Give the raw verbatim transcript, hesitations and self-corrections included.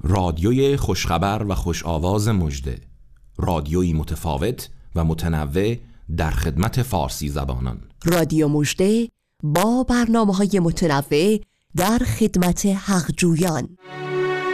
رادیوی خوشخبر و خوش آواز مژده، رادیویی متفاوت و متنوع در خدمت فارسی زبانان. رادیو مژده با برنامه‌های متنوع در خدمت حقجویان.